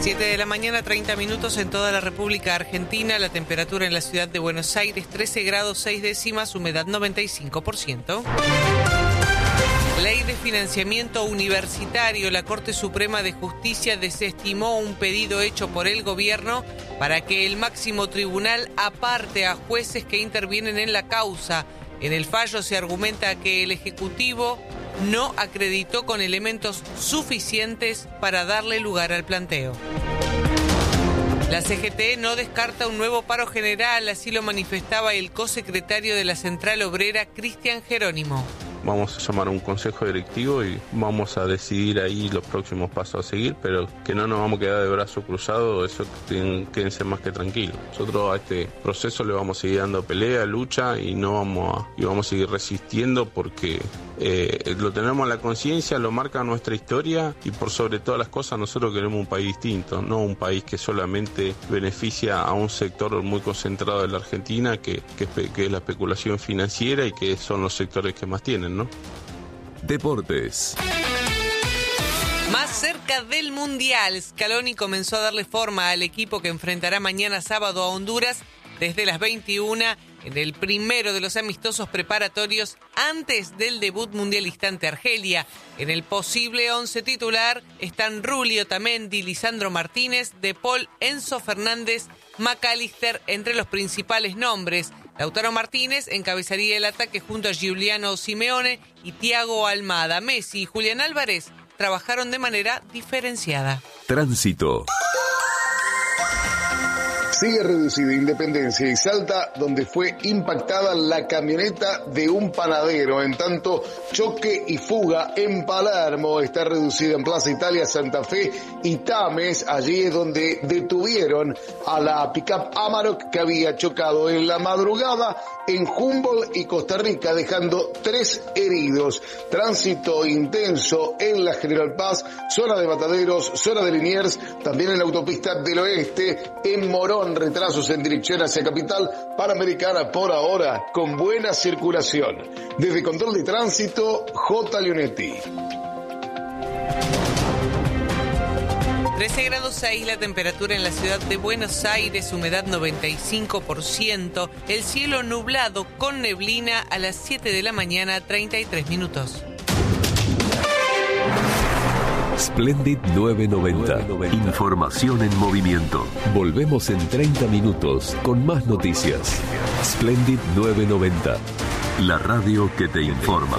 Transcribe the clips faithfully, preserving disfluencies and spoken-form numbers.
siete de la mañana, treinta minutos en toda la República Argentina. La temperatura en la ciudad de Buenos Aires, trece grados seis décimas, humedad noventa y cinco por ciento. Ley de financiamiento universitario. La Corte Suprema de Justicia desestimó un pedido hecho por el gobierno para que el máximo tribunal aparte a jueces que intervienen en la causa. En el fallo se argumenta que el Ejecutivo no acreditó con elementos suficientes para darle lugar al planteo. La C G T no descarta un nuevo paro general, así lo manifestaba el cosecretario de la Central Obrera, Cristian Jerónimo. Vamos a llamar a un consejo directivo y vamos a decidir ahí los próximos pasos a seguir, pero que no nos vamos a quedar de brazo cruzado, eso quédense más que tranquilos. Nosotros a este proceso le vamos a seguir dando pelea, lucha y no vamos a, y vamos a seguir resistiendo porque eh, lo tenemos en la conciencia, lo marca nuestra historia y por sobre todas las cosas nosotros queremos un país distinto, no un país que solamente beneficia a un sector muy concentrado de la Argentina que, que, que es la especulación financiera y que son los sectores que más tienen, ¿no? Deportes. Más cerca del Mundial, Scaloni comenzó a darle forma al equipo que enfrentará mañana sábado a Honduras desde las veintiuna en el primero de los amistosos preparatorios antes del debut mundialista ante Argelia. En el posible once titular están Rulli, Otamendi, Lisandro Martínez, De Paul, Enzo Fernández, McAllister entre los principales nombres. Lautaro Martínez encabezaría el ataque junto a Giuliano Simeone y Thiago Almada. Messi y Julián Álvarez trabajaron de manera diferenciada. Tránsito. Sigue reducida Independencia y Salta, donde fue impactada la camioneta de un panadero. En tanto, choque y fuga en Palermo. Está reducida en Plaza Italia, Santa Fe y Tames. Allí es donde detuvieron a la pick-up Amarok que había chocado en la madrugada en Humboldt y Costa Rica, dejando tres heridos. Tránsito intenso en la General Paz, zona de Mataderos, zona de Liniers, también en la autopista del Oeste, en Morón. Retrasos en dirección hacia Capital Panamericana por ahora con buena circulación. Desde Control de Tránsito, J. Leonetti. trece grados seis la temperatura en la ciudad de Buenos Aires, humedad noventa y cinco por ciento, el cielo nublado con neblina a las siete de la mañana, treinta y tres minutos. Splendid nueve noventa. Información en movimiento. Volvemos en treinta minutos con más noticias. Splendid nueve noventa. La radio que te informa.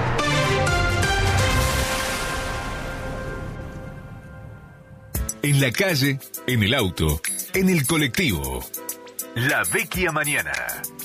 En la calle, en el auto, en el colectivo. La Vecchia Mañana.